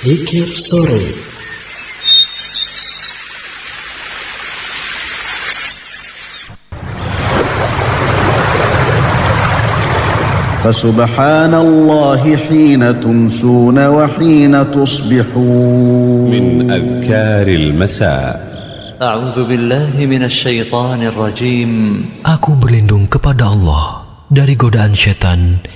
Zikir sore. فسبحان الله حين تمسون وحين تصبحون. من أذكار المساء. أعوذ بالله من الشيطان الرجيم. Aku berlindung kepada Allah dari godaan syaitan